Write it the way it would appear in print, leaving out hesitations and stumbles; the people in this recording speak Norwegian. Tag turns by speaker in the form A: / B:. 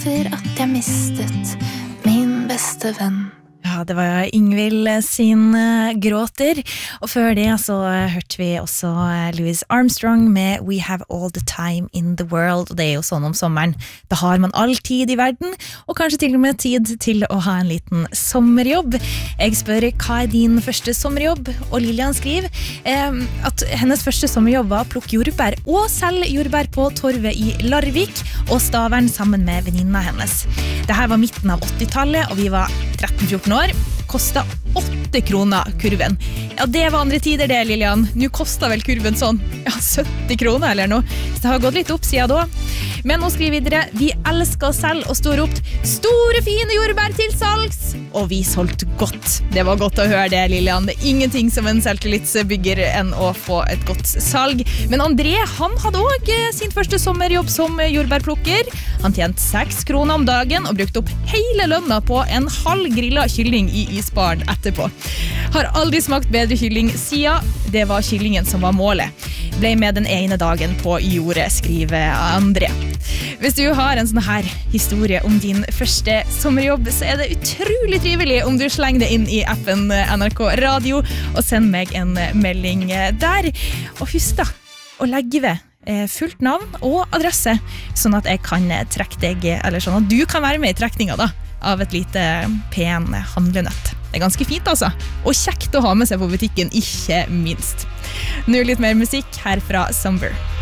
A: over at jeg mistet min beste venn.
B: Ja, det var Ingvild sin gråter, og før det så hørte vi også Louis Armstrong med We Have All the Time in the World, og det jo sånn om sommeren, da har man all tid i verden, og kanskje til og med tid til å ha en liten sommerjobb. Jeg spør, hva din første sommerjobb? Og Lilian skriver at hennes første sommerjobb var å plukke jordbær og selge jordbær på torvet i Larvik og Stavern sammen med venninna hennes. Dette var midten av 80-tallet, og vi var 13-14 år, kostet 8 kroner kurven. Ja, det var andre tider det, Lilian. Nå kostet vel kurven sånn 70 kroner eller noe. Så det har gått litt opp siden da. Men nå skriver vi videre, vi elsker oss selv og står opp store fine jordbær til salgs. Og vi solgte godt. Det var godt å høre det, Lilian. Det ingenting som en selvtillitsbygger enn å få et godt salg. Men André, han hadde også sin første sommerjobb som jordbærplukker. Han tjente 6 kroner om dagen og brukte opp hele lønna på en halv grillet kylling i isbaren etterpå. Har aldri smakt bedre kylling siden. Det var kyllingen som var målet. Ble med den ene dagen på jordet, skriver André. Hvis du har en sånn her historie om din første sommerjobb, så det utrolig trivelig om du slenger det inn i appen NRK Radio og send meg en melding der. Og husk da, å legge ved fullt navn og adresse, sånn at jeg kan trekke deg, eller sånn at du kan være med i trekninga da, av et lite pen handlenøtt. Det ganske fint altså, og kjekt å ha med seg på butikken, ikke minst. Nå litt mer musikk her fra Summer.